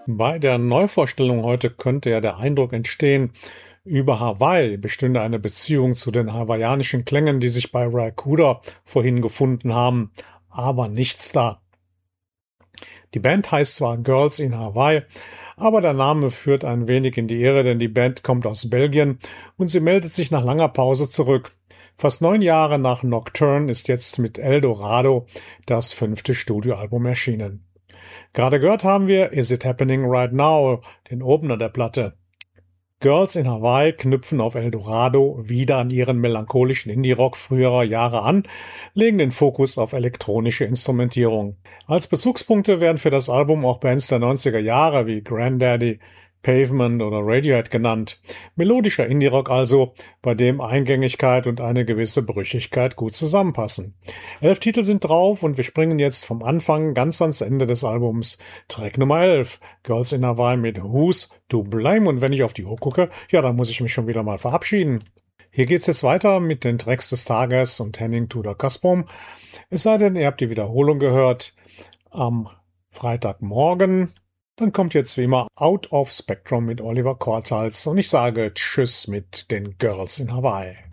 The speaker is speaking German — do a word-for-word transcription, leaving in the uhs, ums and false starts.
Bei der Neuvorstellung heute könnte ja der Eindruck entstehen, über Hawaii bestünde eine Beziehung zu den hawaiianischen Klängen, die sich bei Ry vorhin gefunden haben, aber nichts da. Die Band heißt zwar Girls in Hawaii, aber der Name führt ein wenig in die Irre, denn die Band kommt aus Belgien und sie meldet sich nach langer Pause zurück. Fast neun Jahre nach Nocturne ist jetzt mit El Dorado das fünfte Studioalbum erschienen. Gerade gehört haben wir Is It Happening Right Now, den Opener der Platte. Girls in Hawaii knüpfen auf El Dorado wieder an ihren melancholischen Indie-Rock früherer Jahre an, legen den Fokus auf elektronische Instrumentierung. Als Bezugspunkte werden für das Album auch Bands der neunziger Jahre wie Grandaddy, Pavement oder Radiohead genannt. Melodischer Indie-Rock also, bei dem Eingängigkeit und eine gewisse Brüchigkeit gut zusammenpassen. Elf Titel sind drauf und wir springen jetzt vom Anfang ganz ans Ende des Albums. Track Nummer elf, Girls in Hawaii mit Who's to Blame. Und wenn ich auf die Uhr gucke, ja, dann muss ich mich schon wieder mal verabschieden. Hier geht's jetzt weiter mit den Tracks des Tages und Henning Tudor Kasbom. Es sei denn, ihr habt die Wiederholung gehört am Freitagmorgen. Dann kommt jetzt wie immer Out of Spectrum mit Oliver Cortals und ich sage Tschüss mit den Girls in Hawaii.